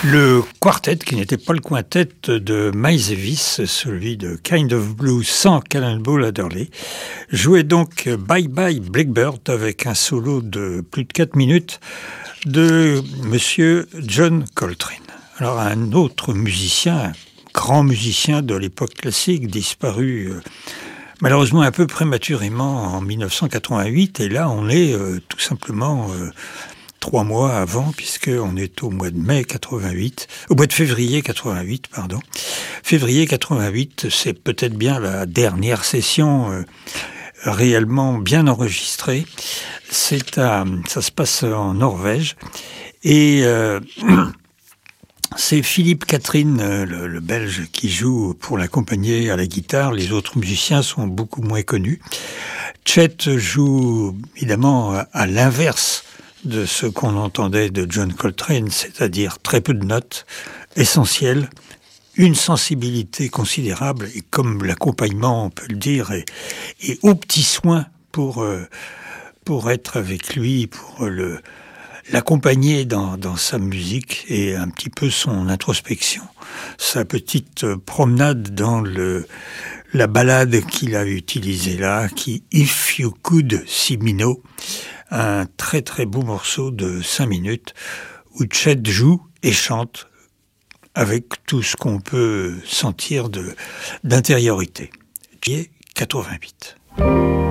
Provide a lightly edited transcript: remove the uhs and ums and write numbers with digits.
Le quartet, qui n'était pas le quintet de Miles Davis, celui de Kind of Blue sans Cannonball Adderley, jouait donc Bye Bye Blackbird avec un solo de plus de 4 minutes de monsieur John Coltrane. Alors un autre musicien, un grand musicien de l'époque classique, disparu malheureusement un peu prématurément en 1988, et là on est tout simplement 3 mois avant, puisqu'on est au mois de mai 88, au mois de février 88, pardon. Février 88, c'est peut-être bien la dernière session réellement bien enregistrée. Ça se passe en Norvège, et c'est Philippe Catherine, le Belge, qui joue pour l'accompagner à la guitare. Les autres musiciens sont beaucoup moins connus. Chet joue évidemment à l'inverse de ce qu'on entendait de John Coltrane, c'est-à-dire très peu de notes, essentielles, une sensibilité considérable, et comme l'accompagnement, on peut le dire, et aux petits soins pour être avec lui, pour l'accompagner dans sa musique et un petit peu son introspection. Sa petite promenade dans la ballade qu'il a utilisée là, qui If You Could See Me Now, un très très beau morceau de 5 minutes où Chet joue et chante avec tout ce qu'on peut sentir d'intériorité. Qui est 88.